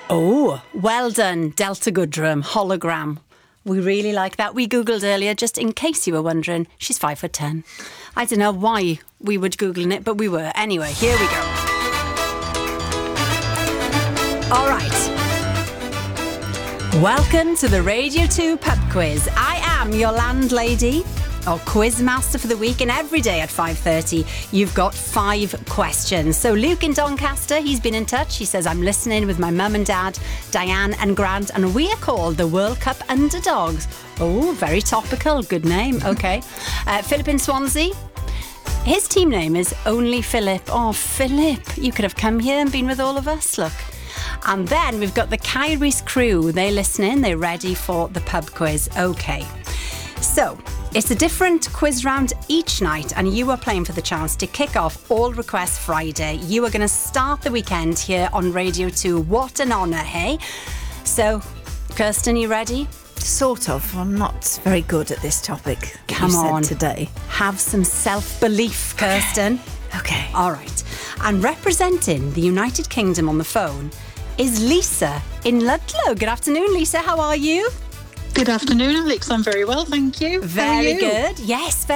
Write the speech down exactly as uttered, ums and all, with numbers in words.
Oh, well done, Delta Goodrum, hologram. We really like that. We Googled earlier, just in case you were wondering, she's five foot ten. I don't know why we were Googling it, but we were. Anyway, here we go. All right. Welcome to the Radio two Pub Quiz. I am your landlady, or quiz master for the week, and every day at five thirty you've got five questions. So Luke in Doncaster, he's been in touch. He says, I'm listening with my mum and dad, Diane and Grant, and we are called the World Cup Underdogs. Oh, very topical. Good name. Okay. uh, Philip in Swansea, his team name is Only Philip. Oh, Philip, you could have come here and been with all of us. Look. And then we've got the Kyrie's crew. They're listening. They're ready for the pub quiz. Okay. So, it's a different quiz round each night, and you are playing for the chance to kick off All Request Friday. You are going to start the weekend here on Radio two. What an honour, hey? So, Kirsten, you ready? Sort of. I'm not very good at this topic. Come you on. Said today. Have some self-belief, Kirsten. Okay. All right. And representing the United Kingdom on the phone is Lisa in Ludlow. Good afternoon, Lisa. How are you? Good afternoon, Alex. I'm very well, thank you. How are Very you? good. Yes, very